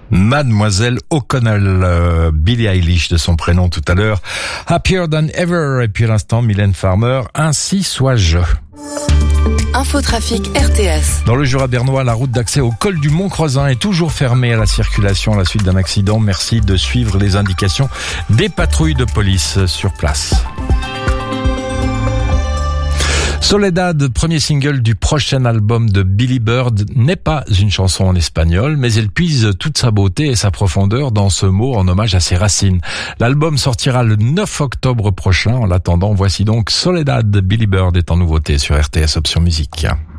Mademoiselle O'Connell, Billie Eilish de son prénom tout à l'heure, Happier Than Ever, et puis à l'instant Mylène Farmer, Ainsi sois-je. Infotrafic RTS. Dans le Jura bernois, la route d'accès au col du Mont-Creusin est toujours fermée à la circulation à la suite d'un accident. Merci de suivre les indications des patrouilles de police sur place. Soledad, premier single du prochain album de Billy Bird, n'est pas une chanson en espagnol, mais elle puise toute sa beauté et sa profondeur dans ce mot en hommage à ses racines. L'album sortira le 9 octobre prochain. En l'attendant, voici donc Soledad. Billy Bird est en nouveauté sur RTS Option Musique.